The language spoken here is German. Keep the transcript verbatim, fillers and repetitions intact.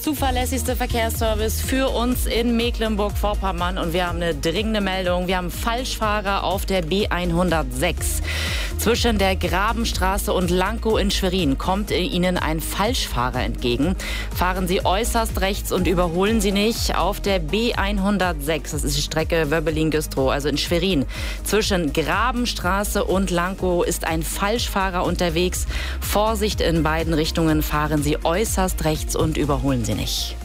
Zuverlässigste Verkehrsservice für uns in Mecklenburg-Vorpommern und wir haben eine dringende Meldung. Wir haben Falschfahrer auf der B hundertsechs. Zwischen der Grabenstraße und Lankow in Schwerin kommt Ihnen ein Falschfahrer entgegen. Fahren Sie äußerst rechts und überholen Sie nicht. Auf der B hundertsechs, das ist die Strecke Wöbbelin-Güstrow, also in Schwerin. Zwischen Grabenstraße und Lankow ist ein Falschfahrer unterwegs. Vorsicht in beiden Richtungen, fahren Sie äußerst rechts und überholen Sie nicht.